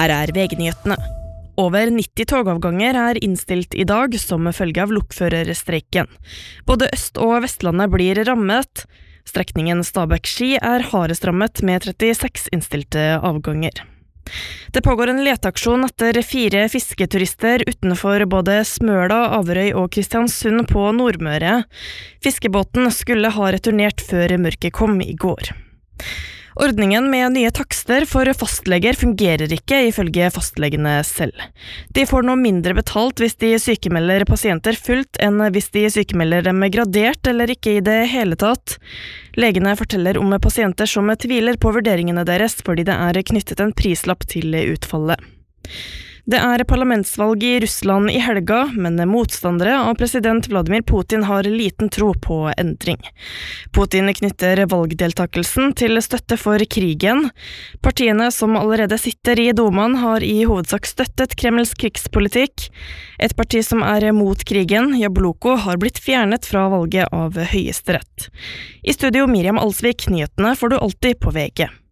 Her VG-nyhetene. Over 90 togavganger innstilt I dag som følge av lokførerstreiken. Både Øst- og Vestlandet blir rammet. Strekningen Stabekk-Ski hardest rammet med 36 innstilte avganger. Det pågår en leteaksjon etter 4 fisketurister utenfor både Smøla, Averøy og Kristiansund på Nordmøre. Fiskebåten skulle ha returnert før mørket kom I går. Ordningen med nye takster for fastleger fungerer ikke ifølge fastlegene selv. De får nå mindre betalt hvis de sykemelder pasienter fullt enn hvis de sykemelder dem gradert eller ikke I det hele tatt. Legene forteller om pasienter som tviler på vurderingene deres fordi det knyttet en prislapp til utfallet. Det parlamentsvalg I Russland I helga, men motstandere av president Vladimir Putin har liten tro på endring. Putin knytter valgdeltakelsen til støtte for krigen. Partiene som allerede sitter I Dumaen har I hovedsak støttet Kremls krigspolitikk. Et parti som mot krigen, Jabloko, har blitt fjernet fra valget av Høyesterett. I studio Miriam Alsvik, nyhetene får du alltid på VG.